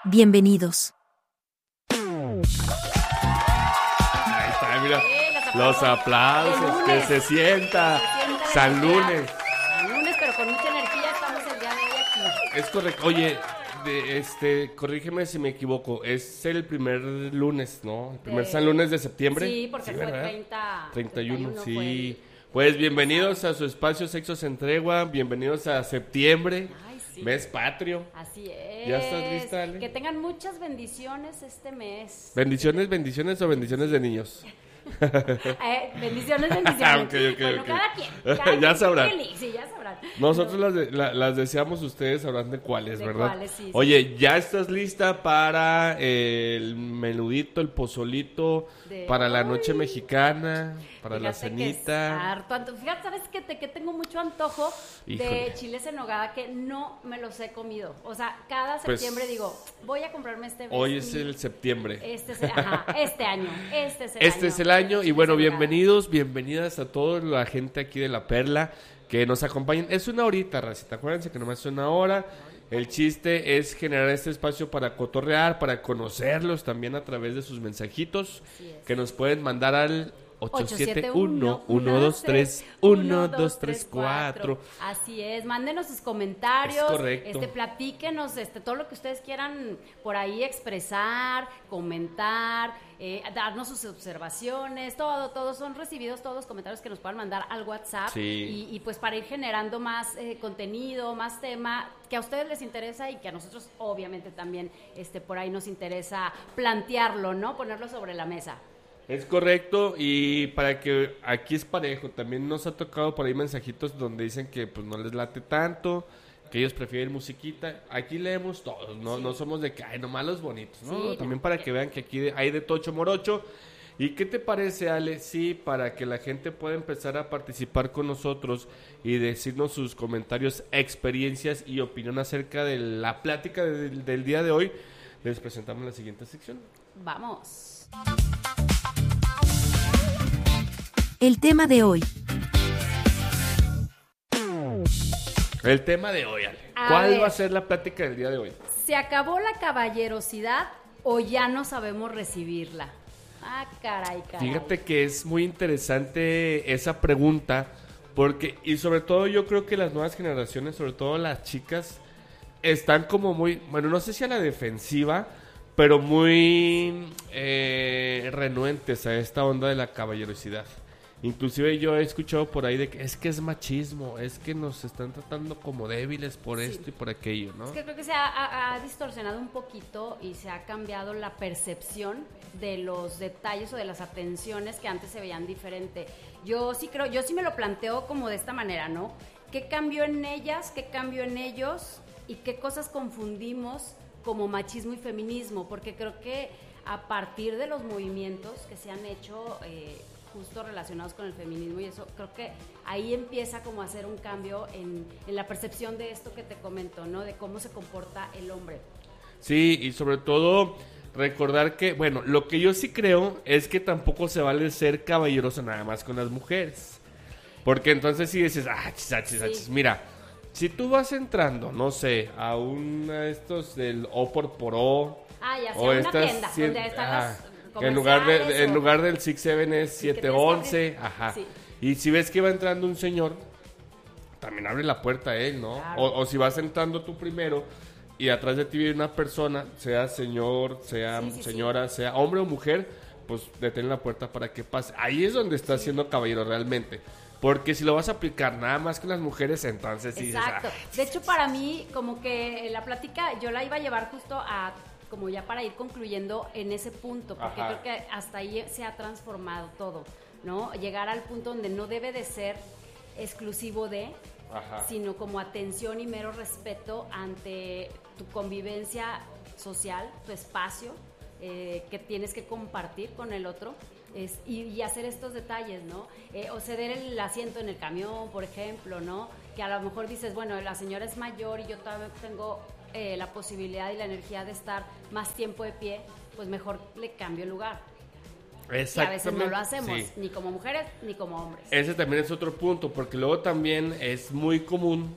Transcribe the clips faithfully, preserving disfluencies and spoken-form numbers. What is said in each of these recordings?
Bienvenidos. Ahí está, mira. Los aplausos, que se sienta. San lunes. San lunes, pero con mucha energía estamos el día de hoy aquí. Es correcto. Oye, de, este, corrígeme si me equivoco. Es el primer lunes, ¿no? El primer De- San lunes de septiembre. Sí, porque fue ¿verdad? treinta, treinta y uno, treinta y uno sí. fue Pues bienvenidos a su espacio Sexos en Tregua. Bienvenidos a septiembre. Ay, sí. Mes patrio. Así es. ¿Ya estás lista, Ale? Que tengan muchas bendiciones este mes. Bendiciones, bendiciones o bendiciones de niños. Eh, bendiciones, bendiciones. Ok, ok, bueno, ok. cada quien. Ya Cada quien sabrán. tiene- Sí, ya sabrán. Nosotros No, las, de- la- las deseamos, ustedes sabrán de cuáles, De ¿verdad? cuáles, sí, sí. Oye, ¿ya estás lista para el menudito, el pozolito, De- para la Ay. noche mexicana, para la Fíjate que es cenita? harto anto- Fíjate, ¿sabes qué? Te- que tengo mucho antojo Híjole. de chiles en nogada que no me los he comido. O sea, cada Pues, septiembre digo, voy a comprarme este mes. Hoy es mi- el septiembre. Este es, ajá, este año. Este es el Este año. es el año y Chiles bueno, en nogada. bienvenidos, bienvenidas a toda la gente aquí de La Perla que nos acompañen. Es una horita, racita, acuérdense que nomás es una hora. El chiste es generar este espacio para cotorrear, para conocerlos también a través de sus mensajitos Así es. que nos pueden mandar al ocho siete uno, uno dos tres, uno dos tres cuatro. Así es, mándenos sus comentarios, Es correcto. este, platíquenos este, todo lo que ustedes quieran por ahí expresar, comentar, eh, darnos sus observaciones, todo, todos son recibidos, todos los comentarios que nos puedan mandar al WhatsApp. Sí. y, y pues para ir generando más eh, contenido, más tema que a ustedes les interesa y que a nosotros obviamente también este, por ahí nos interesa plantearlo, ¿no? Ponerlo sobre la mesa. Es correcto, y para que aquí es parejo, también nos ha tocado por ahí mensajitos donde dicen que pues no les late tanto, que ellos prefieren musiquita. Aquí leemos todos, no, Sí. no somos de que hay nomás los bonitos, ¿no? Sí, También no. para que vean que aquí hay de tocho morocho. ¿Y qué te parece, Ale? Sí, para que la gente pueda empezar a participar con nosotros y decirnos sus comentarios, experiencias y opinión acerca de la plática del, del día de hoy, les presentamos la siguiente sección. Vamos. El tema de hoy. El tema de hoy, Ale. A ¿Cuál ver. va a ser la plática del día de hoy? ¿Se acabó la caballerosidad o ya no sabemos recibirla? Ah, caray, caray. Fíjate que es muy interesante esa pregunta, porque, y sobre todo yo creo que las nuevas generaciones, sobre todo las chicas, están como muy, bueno, no sé si a la defensiva, pero muy eh, renuentes a esta onda de la caballerosidad. Inclusive yo he escuchado por ahí de que es que es machismo, es que nos están tratando como débiles por Sí. esto y por aquello, ¿no? Es que creo que se ha, ha- ha distorsionado un poquito y se ha cambiado la percepción de los detalles o de las atenciones que antes se veían diferente. Yo sí creo, yo sí me lo planteo como de esta manera, ¿no? ¿Qué cambió en ellas? ¿Qué cambió en ellos? ¿Y qué cosas confundimos como machismo y feminismo? Porque creo que a partir de los movimientos que se han hecho eh, justo relacionados con el feminismo y eso, creo que ahí empieza como a hacer un cambio en, en la percepción de esto que te comento, ¿no? De cómo se comporta el hombre. Sí, y sobre todo recordar que, bueno, lo que yo sí creo es que tampoco se vale ser caballeroso nada más con las mujeres. Porque entonces si dices, ah, chis, ah, chis, ah, Sí. chis", mira, si tú vas entrando, no sé, a una de estos del O por por O, Ah, ya sea o una estas tienda cien- donde están ajá, las que en lugar de comerciales en o- lugar del seis siete es Sí, que siete tienes que once, abrir. ajá. Sí. Y si ves que va entrando un señor, también abre la puerta a él, ¿no? Claro. O, o si vas entrando tú primero y atrás de ti viene una persona, sea señor, sea Sí, sí, señora, sea hombre o mujer, pues detén la puerta para que pase. Ahí es donde estás siendo caballero realmente. Porque si lo vas a aplicar nada más con las mujeres, entonces sí dices, Exacto. "Ah". De hecho, para mí, como que la plática yo la iba a llevar justo a, como ya para ir concluyendo en ese punto, porque Ajá. creo que hasta ahí se ha transformado todo, ¿no? Llegar al punto donde no debe de ser exclusivo de, Ajá. sino como atención y mero respeto ante tu convivencia social, tu espacio eh, que tienes que compartir con el otro. Es, y, y hacer estos detalles, ¿no? Eh, o ceder el asiento en el camión, por ejemplo, ¿no? Que a lo mejor dices, bueno, la señora es mayor y yo todavía tengo eh, la posibilidad y la energía de estar más tiempo de pie, pues mejor le cambio el lugar. Y a veces no lo hacemos, sí. ni como mujeres ni como hombres. Ese también es otro punto, porque luego también es muy común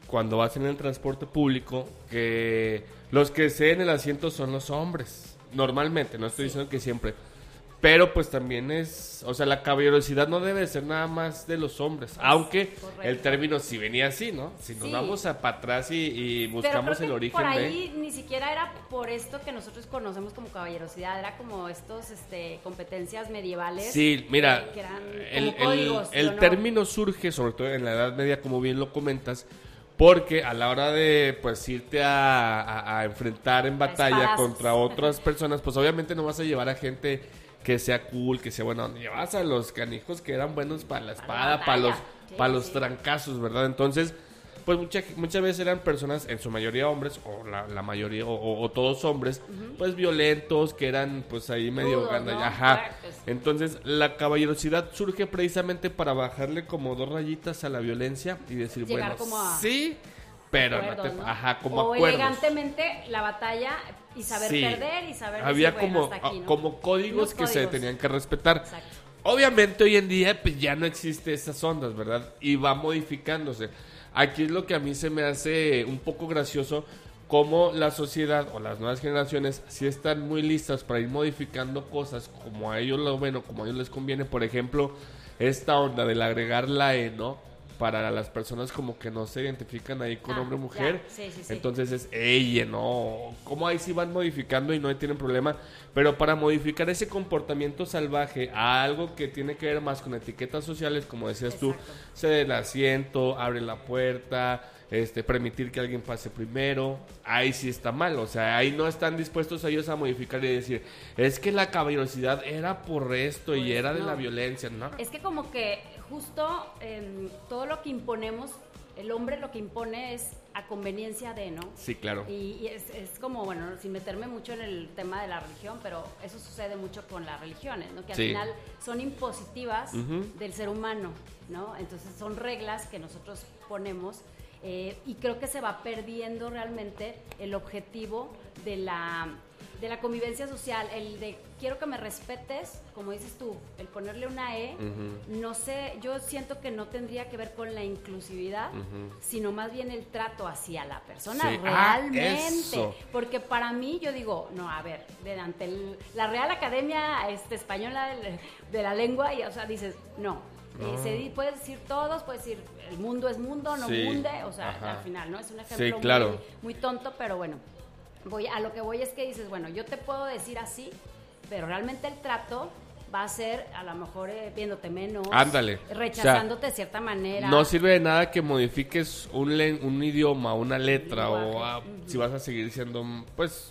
cuando vas en el transporte público, que los que ceden el asiento son los hombres. Normalmente, no estoy Sí. diciendo que siempre. Pero pues también es, o sea, la caballerosidad no debe ser nada más de los hombres, aunque correcto. el término sí venía así, ¿no? Si nos Sí. vamos a para atrás y, y Pero buscamos creo el que origen por de... ahí ni siquiera era por esto que nosotros conocemos como caballerosidad, era como estos este, competencias medievales. Sí, mira, que, que eran el, como el- códigos de el honor. término surge, sobre todo en la Edad Media, como bien lo comentas, porque a la hora de pues irte a, a- a enfrentar en batalla espadazos. contra otras personas, pues obviamente no vas a llevar a gente que sea cool, que sea buena onda. Llevas a los canijos que eran buenos para la espada, para los, batalla. Sí, para los sí. trancazos, ¿verdad? Entonces, pues mucha- muchas veces eran personas, en su mayoría hombres, o la, la mayoría, o, o- o todos hombres, pues violentos, que eran pues ahí medio Rudos, gandalla, ¿no? ajá. Fuertes. Entonces, la caballerosidad surge precisamente para bajarle como dos rayitas a la violencia y decir, Llegar bueno, como a sí, pero no acuerdos, te... ¿no? Ajá, como o acuerdos. elegantemente la batalla y saber Sí. perder y saber Había decir, bueno, como, hasta aquí, ¿no? como códigos Unos que se códigos. tenían que respetar. Exacto. Obviamente hoy en día pues ya no existe esas ondas, ¿verdad? Y va modificándose. Aquí es lo que a mí se me hace un poco gracioso, cómo la sociedad o las nuevas generaciones sí están muy listas para ir modificando cosas como a ellos lo ven o como a ellos les conviene. Por ejemplo, esta onda del agregar la E, ¿no? Para las personas como que no se identifican ahí con Ah, hombre o mujer. ya. Sí, sí, sí. Entonces es ella, ¿no? Como ahí sí van modificando y no tienen problema. Pero para modificar ese comportamiento salvaje a algo que tiene que ver más con etiquetas sociales, como decías tú, Exacto. cede el asiento, abre la puerta, este, permitir que alguien pase primero, ahí sí está mal. O sea, ahí no están dispuestos ellos a modificar y decir, es que la caballerosidad era por esto y Pues, era de no. la violencia, ¿no? Es que como que justo em, todo lo que imponemos, el hombre lo que impone es a conveniencia de, ¿no? Sí, claro. Y, y es, es como, bueno, sin meterme mucho en el tema de la religión, pero eso sucede mucho con las religiones, ¿no? Que al Sí. final son impositivas Ujú. del ser humano, ¿no? Entonces son reglas que nosotros ponemos eh, y creo que se va perdiendo realmente el objetivo de la, de la convivencia social, el de quiero que me respetes, como dices tú, el ponerle una E, Ujú. no sé, yo siento que no tendría que ver con la inclusividad, Ujú. sino más bien el trato hacia la persona Sí. Ah, realmente. eso. Porque para mí, yo digo, no, a ver, de- ante el- la Real Academia este, Española de, de la Lengua, y, o sea, dices, no. No. Eh, se di- puedes decir todos, puedes decir el mundo es mundo, no Sí. munde, o sea, Ajá. al final, ¿no? Es un ejemplo Sí, claro. muy, muy tonto, pero bueno, voy a lo que voy es que dices, bueno, yo te puedo decir así, pero realmente el trato va a ser a lo mejor eh, viéndote menos, Ándale. rechazándote de cierta manera. No sirve de nada que modifiques un, len- un idioma, una letra, o lenguaje. ah, Ujú. si vas a seguir siendo, pues,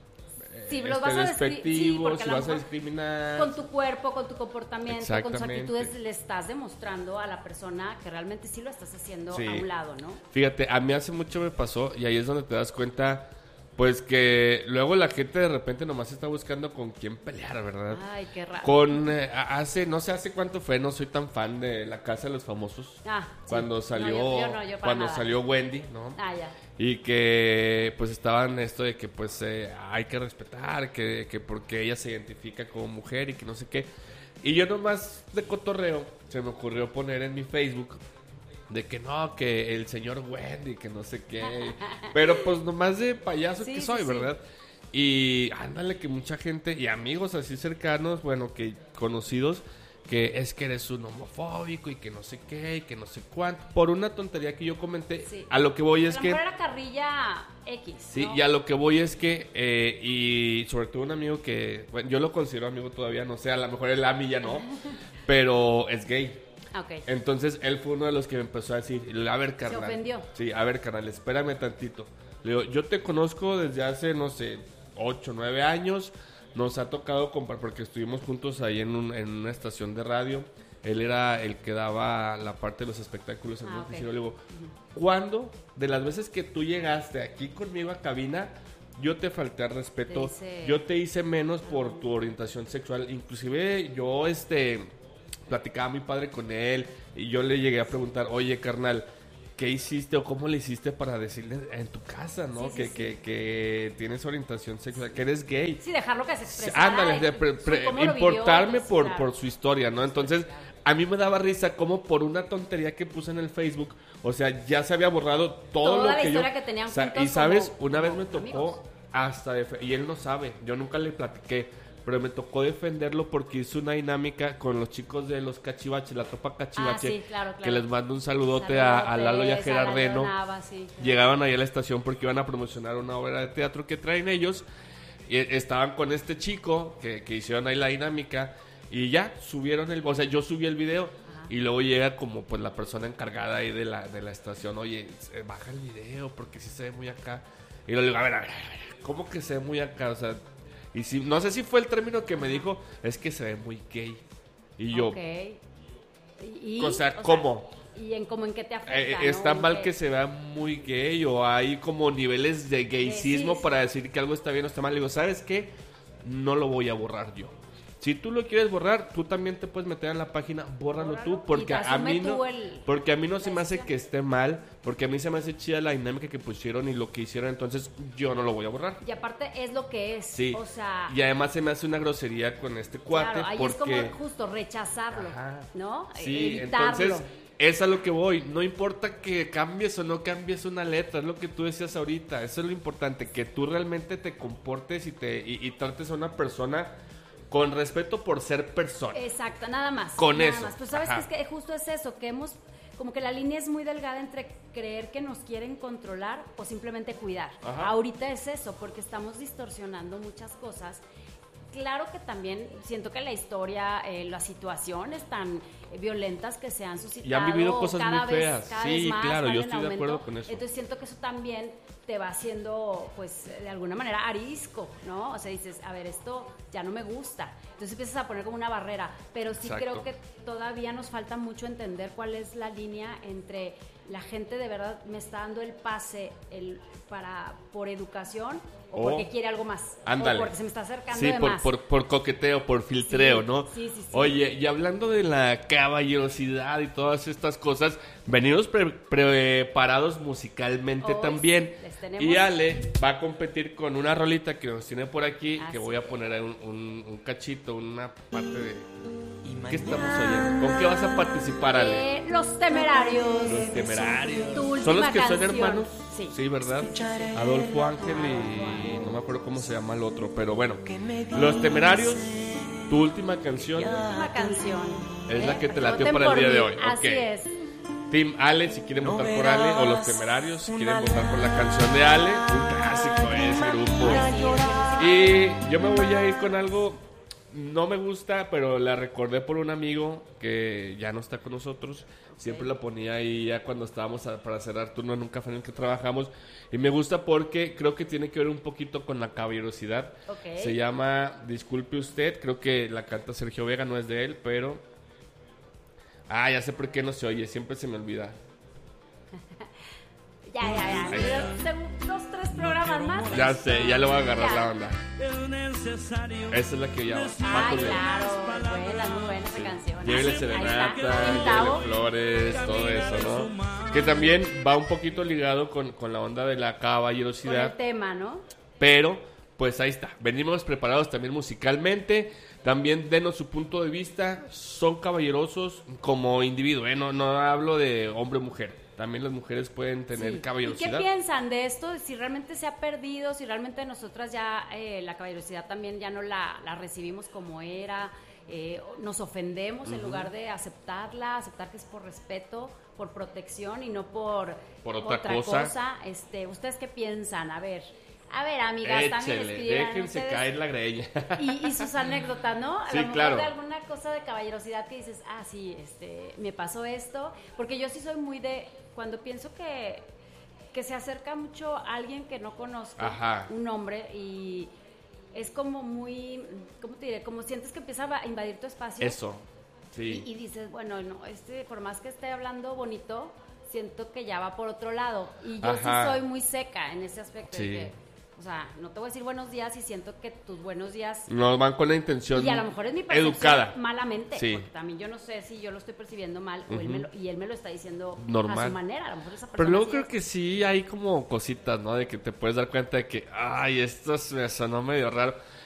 Si este, los vas a descri- sí, despectivo, porque si a lo vas a mejor discriminar. con tu cuerpo, con tu comportamiento, con tus Exactamente. actitudes, le estás demostrando a la persona que realmente sí lo estás haciendo Sí. a un lado, ¿no? Fíjate, a mí hace mucho me pasó, y ahí es donde te das cuenta, pues que luego la gente de repente nomás está buscando con quién pelear, ¿verdad? Ay, qué raro. Con, eh, hace, no sé hace cuánto fue, no soy tan fan de La Casa de los Famosos. Ah, sí. Cuando No, salió, yo- yo no, yo para cuando nada. salió Wendy, ¿no? Ah, ya. Y que pues estaban esto de que pues eh, hay que respetar, que, que porque ella se identifica como mujer y que no sé qué. Y yo nomás de cotorreo se me ocurrió poner en mi Facebook de que no, que el señor Wendy, que no sé qué. Pero pues nomás de payaso Sí, que sí, soy, sí. ¿verdad? Y ándale que mucha gente y amigos así cercanos, bueno, que conocidos, que es que eres un homofóbico y que no sé qué y que no sé cuánto. Por una tontería que yo comenté, Sí. a lo que voy A es lo que... mejor era carrilla X, Sí, ¿no? y a lo que voy es que, eh, y sobre todo un amigo que, bueno, yo lo considero amigo todavía, no sé, a lo mejor el Ami ya no, pero es gay. Ah, ok. Entonces él fue uno de los que me empezó a decir, a ver, carnal. ofendió. Sí, a ver, carnal, espérame tantito. Le digo, yo te conozco desde hace, no sé, ocho, nueve años. Nos ha tocado comprar, porque estuvimos juntos ahí en, un- en una estación de radio. Él era el que daba la parte de los espectáculos en el Ah, ok. noticiero. Le digo, ¿cuándo de las veces que tú llegaste aquí conmigo a cabina, yo te falté al respeto, Te hice- yo te hice menos por tu orientación sexual? Inclusive yo, este, platicaba a mi padre con él y yo le llegué a preguntar, oye, carnal, ¿qué hiciste o cómo le hiciste para decirle en tu casa, no? Sí, sí, que, sí. Que, que tienes orientación sexual, que eres gay. Sí, dejarlo que se expresara. Ándale, y- de pre- y pre- cómo lo vivió, importarme sí, por, claro. por su historia, ¿no? Entonces, a mí me daba risa como por una tontería que puse en el Facebook, o sea, ya se había borrado todo Toda lo que la historia yo... que tenían o sea, juntos y sabes, como- una vez como me tocó amigos. hasta... def- y él no sabe, yo nunca le platiqué, pero me tocó defenderlo porque hizo una dinámica con los chicos de los Cachivaches, la tropa Cachivache, Ah, sí, claro, claro. que les mando un saludote, a, a Lalo y a Saludotes, Gerardeno. Lalo Nava, sí, claro. Llegaban ahí a la estación porque iban a promocionar una obra de teatro que traen ellos. Y estaban con este chico que, que hicieron ahí la dinámica. Y ya, subieron el... O sea, yo subí el video. Ajá. Y luego llega como pues la persona encargada ahí de la, de la estación. Oye, eh, baja el video porque sí se ve muy acá. Y luego digo, a ver, a ver, a ver, ¿cómo que se ve muy acá? O sea, y si, no sé si fue el término que me dijo, es que se ve muy gay. Y yo, Ok. Y- o sea, o ¿cómo? ¿Y en cómo en qué te afecta? Eh, ¿no? está ¿En mal qué? que se vea muy gay o hay como niveles de gaycismo sí, sí. para decir que algo está bien o está mal. Digo, ¿sabes qué? No lo voy a borrar yo. Si tú lo quieres borrar, tú también te puedes meter en la página, bórralo, Bórralo, tú, porque y a asume mí tú no, el- porque a mí no se la me hace decisión. que esté mal, porque a mí se me hace chida la dinámica que pusieron y lo que hicieron, entonces yo no lo voy a borrar. Y aparte es lo que es. Sí. O sea, Y además se me hace una grosería con este cuate claro, ahí porque es como justo rechazarlo, Ajá. ¿no? Sí, Evitarlo. entonces es a lo que voy. No importa que cambies o no cambies una letra, es lo que tú decías ahorita. Eso es lo importante, que tú realmente te comportes y te y, y trates a una persona con respeto por ser persona. Exacto, nada más. Con nada eso, Más. Pues sabes ajá. que, es que justo es eso, que hemos, como que la línea es muy delgada entre creer que nos quieren controlar o simplemente cuidar. Ajá. Ahorita es eso, porque estamos distorsionando muchas cosas. Claro que también siento que la historia, eh, las situaciones tan eh, violentas que se han suscitado Y han vivido cosas cada muy vez- feas. cada Sí, vez más claro, van yo en estoy de aumento. acuerdo con eso. Entonces siento que eso también te va haciendo, pues, de alguna manera arisco, ¿no? O sea, dices, a ver, esto ya no me gusta. Entonces empiezas a poner como una barrera. Pero sí Exacto. creo que todavía nos falta mucho entender cuál es la línea entre la gente de verdad me está dando el pase el, para por educación o O- porque quiere algo más. Ándale. O porque se me está acercando Sí, de por, más. por, por coqueteo, por filtreo, Sí, ¿no? sí, sí, sí. Oye, y hablando de la caballerosidad y todas estas cosas, venimos pre- preparados musicalmente Hoy también. sí, les tenemos- Y Ale va a competir con una rolita que nos tiene por aquí, que Así voy a es. poner ahí un, un, un cachito, una parte de... ¿Qué estamos oyendo? ¿Con qué vas a participar, Ale? Eh, los temerarios. Los Temerarios. Tu última ¿Son los que son canción. hermanos? Sí. ¿verdad? Adolfo Ángel y no me acuerdo cómo se llama el otro, pero bueno. Los Temerarios, tu última canción. Última canción. Es la que te latió Voten para el por día de mí. hoy. Así Ok. es. Team Ale, si quieren votar por Ale, o Los Temerarios, si quieren votar por la canción de Ale, un clásico ese grupo. Y yo me voy a ir con algo, no me gusta, pero la recordé por un amigo que ya no está con nosotros. Siempre la ponía ahí ya cuando estábamos a- para cerrar turno en un café en el que trabajamos. Y me gusta porque creo que tiene que ver un poquito con la caballerosidad. Ok. Se llama Disculpe Usted, creo que la canta Sergio Vega, no es de él, pero... Ah, ya sé por qué no se oye, siempre se me olvida. Ya, ya, ya. Ahí Pero seg- Dos, tres programas más. Ya sé, ya le voy a agarrar Ya. la onda. Esa es la que ya Ah, va con él. claro. Buena, muy buena esa canción. Llévele Ahí serenata, está. Quintavo. llévele flores, todo eso, ¿no? Que también va un poquito ligado con, con la onda de la Con el caballerosidad. tema, ¿no? Pero, pues ahí está. Venimos preparados también musicalmente. También denos su punto de vista. Son caballerosos como individuo, ¿eh? No, no hablo de hombre o mujer. También las mujeres pueden tener Sí. ¿Y caballerosidad. qué piensan de esto? Si realmente se ha perdido, si realmente nosotras ya eh, la caballerosidad también ya no la, la recibimos como era, eh, nos ofendemos en lugar de aceptarla, aceptar que es por respeto, por protección y no por, Por otra cosa. Este, ¿ustedes qué piensan? A ver, a ver, amigas, también Échele, escriban déjense ustedes. caer la greña. Y, y sus anécdotas, ¿no? A Sí, lo mejor claro. de alguna cosa de caballerosidad que dices, ah, sí, este, me pasó esto. Porque yo sí soy muy de, cuando pienso que, que se acerca mucho a alguien que no conozco, Ajá. un hombre, y es como muy, ¿cómo te diré? Como sientes que empieza a invadir tu espacio. Eso, sí. Y, y dices, bueno, no, este, por más que esté hablando bonito, siento que ya va por otro lado. Y yo Ajá. sí soy muy seca en ese aspecto. de Sí. que, o sea, no te voy a decir buenos días y siento que tus buenos días No van con la intención y a lo mejor es mi percepción educada. malamente, Sí. porque también yo no sé si yo lo estoy percibiendo mal o él me lo, y él me lo está diciendo a Normal. su manera, a lo mejor esa persona Pero luego sí creo es. que sí hay como cositas, ¿no? De que te puedes dar cuenta de que, ay, esto me sonó medio raro.